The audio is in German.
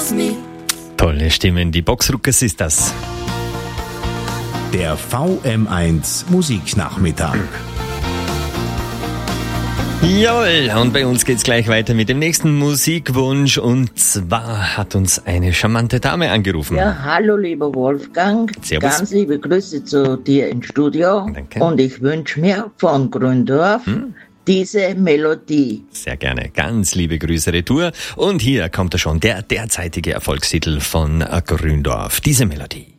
loves me. Tolle Stimmen, die Boxruckers ist das. Der VM1 Musiknachmittag. Jawohl, und bei uns geht's gleich weiter mit dem nächsten Musikwunsch. Und zwar hat uns eine charmante Dame angerufen. Ja, hallo lieber Wolfgang. Servus. Ganz liebe Grüße zu dir ins Studio. Danke. Und ich wünsche mir von Gründorf diese Melodie. Sehr gerne. Ganz liebe Grüße retour. Und hier kommt er schon, der derzeitige Erfolgstitel von Gründorf. Diese Melodie.